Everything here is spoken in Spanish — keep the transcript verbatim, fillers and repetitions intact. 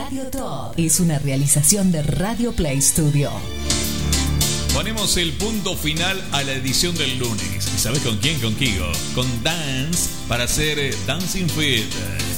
Radio Top es una realización de Radio Play Studio. Ponemos el punto final a la edición del lunes. ¿Y sabes con quién? Con Kigo. Con Dance para hacer Dancing Fit.